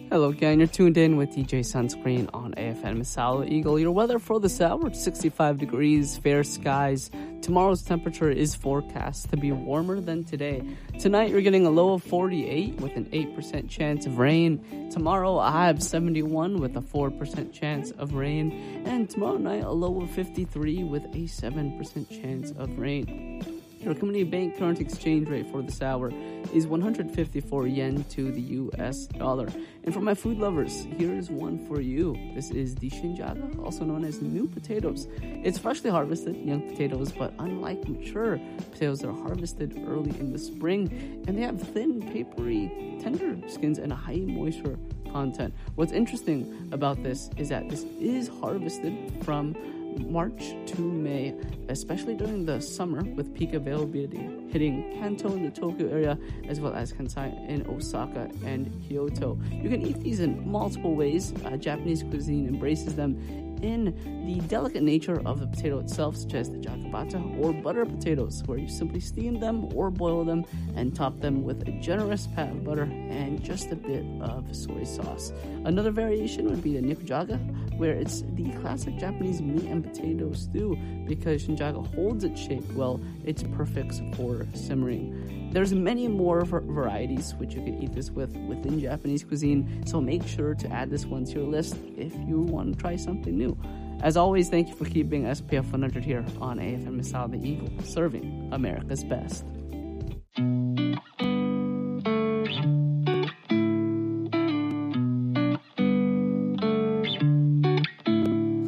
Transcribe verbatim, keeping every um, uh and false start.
Hello again, you're tuned in with D J Sunscreen on A F M Masala Eagle. Your weather for this hour, sixty-five degrees, fair skies. Tomorrow's temperature is forecast to be warmer than today. Tonight you're getting a low of forty-eight with an eight percent chance of rain. Tomorrow a high of seventy-one with a four percent chance of rain. And tomorrow night a low of fifty-three with a seven percent chance of rain. Your community bank current exchange rate for this hour is one hundred fifty-four yen to the U S dollar. And for my food lovers, here is one for you. This is the shinjaga, also known as new potatoes. It's freshly harvested young potatoes, but unlike mature potatoes, they're harvested early in the spring, and they have thin, papery, tender skins and a high moisture content. What's interesting about this is that this is harvested from March to May, especially during the summer, with peak availability hitting Kanto in the Tokyo area, as well as Kansai in Osaka and Kyoto. You can eat these in multiple ways. Uh, Japanese cuisine embraces them in the delicate nature of the potato itself, such as the jakubata or butter potatoes, where you simply steam them or boil them and top them with a generous pat of butter and just a bit of soy sauce. Another variation would be the nikujaga, where it's the classic Japanese meat and potato stew. Because shinjaga holds its shape well, it's perfect for simmering. There's many more varieties which you can eat this with within Japanese cuisine, so make sure to add this one to your list if you want to try something new. As always, thank you for keeping S P F one hundred here on A F M Masala the Eagle, serving America's best.